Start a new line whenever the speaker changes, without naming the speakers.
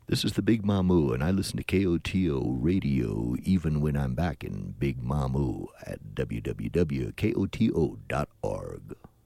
This is the Big Mamu, and I listen to KOTO radio even when I'm back in Big Mamu at www.koto.org.